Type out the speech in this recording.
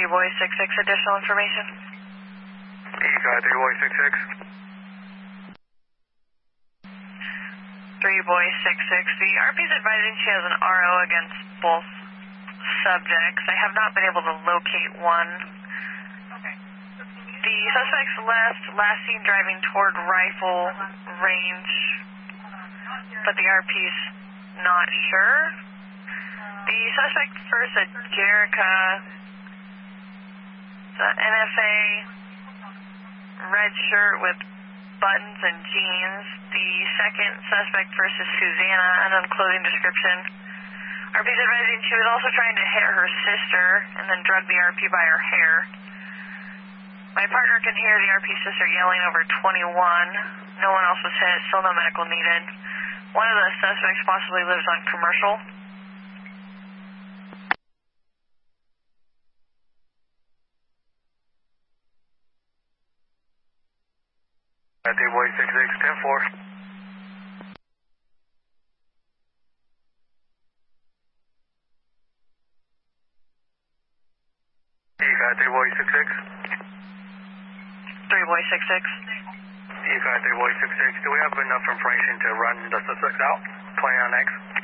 Boy 66 additional information. Got 3 Boy 66. 3 Boy 66. The RP is advising she has an RO against both subjects. I have not been able to locate one. The suspect's last seen driving toward rifle range, but the RP's not sure. The suspect first at Jerica, the NFA, red shirt with buttons and jeans. The second suspect versus Susanna, unknown clothing description. RP's advising she was also trying to hit her sister and then drug the RP by her hair. My partner can hear the RP sister yelling over 21. No one else was hit, still no medical needed. One of the suspects possibly lives on Commercial. Got 3 Boy 66, 10-4. Got 3 Boy 66. 3 Boy 66. You got 3 Boy 66. Do we have enough information to run the suspects out? 29X.